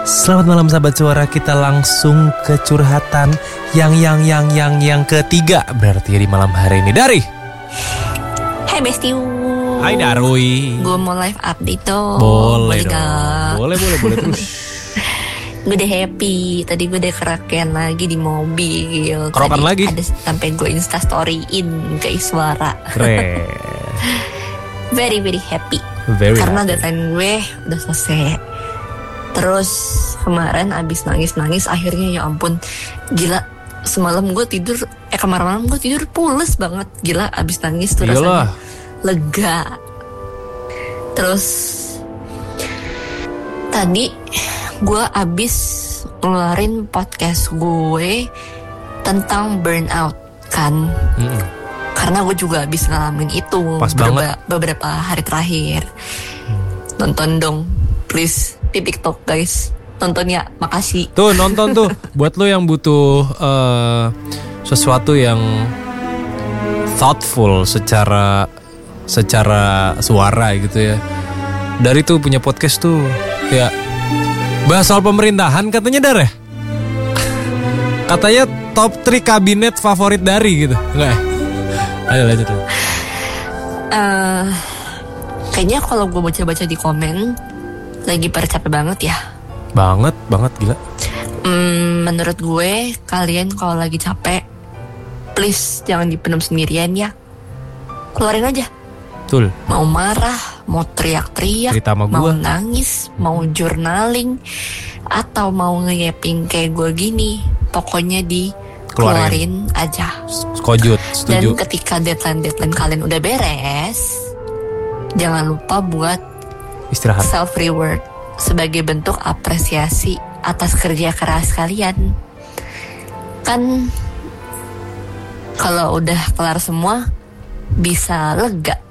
Selamat malam sahabat suara, kita langsung ke curhatan yang ketiga berarti di malam hari ini dari Hai Bestiu. Hai Darui. Gue mau live update tuh. Boleh dong. Boleh terus. Gue udah happy. Tadi gue udah kerakean lagi di mobil. Kerokan tadi lagi? Ada sampai gue instastoryin ke Iswara. Keren. Very happy. happy. Karena deadline gue udah selesai. Terus kemarin abis nangis akhirnya ya ampun, gila, semalam gue tidur kemarin malam gue tidur pules banget, gila, abis nangis tuh rasanya lega. Terus tadi gue abis ngeluarin podcast gue tentang burnout kan. Karena gue juga abis ngalamin itu beberapa hari terakhir. Nonton dong please di TikTok guys, tonton ya, makasih. Tuh nonton tuh buat lo yang butuh sesuatu yang thoughtful secara suara gitu ya. Dari tuh punya podcast tuh ya, bahas soal pemerintahan katanya Dar ya. Katanya top 3 kabinet favorit dari gitu. Enggak ya? Ayo lanjut. Kayaknya kalau gue baca-baca di komen lagi pada capek banget ya. Banget gila. Menurut gue kalian kalau lagi capek, please jangan dipendam sendirian ya. Keluarin aja. Betul. Mau marah, mau teriak-teriak, mau nangis, mau journaling, atau mau ngeyeping kayak gue gini, pokoknya keluarin aja. Sekojut, setuju. Dan ketika deadline kalian udah beres, jangan lupa buat istirahat, self reward sebagai bentuk apresiasi atas kerja keras kalian. Kan kalau udah kelar semua bisa lega.